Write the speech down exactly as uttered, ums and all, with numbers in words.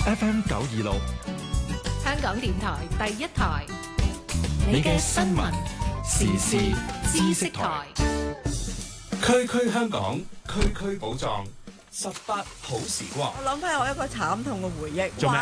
F M 九二六， 香港電台第一台， 你嘅新聞時事知識台，區區香港，區區寶藏，十八好時光。 我諗翻我一個慘痛嘅回憶。 做咩？